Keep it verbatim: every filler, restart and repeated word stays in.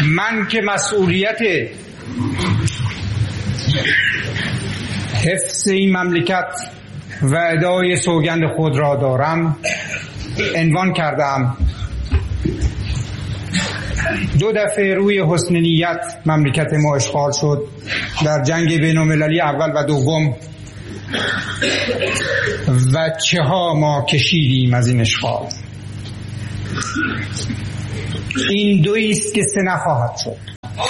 من که مسئولیت حفظ این مملکت و ادای سوگند خود را دارم عنوان کردم. دو دفعه روی حسن نیت مملکت ما اشغال شد. در جنگ بین المللی اول و دوم و چه ها ما کشیدیم از این اشغال. این دویی است که سه نخواهد شد.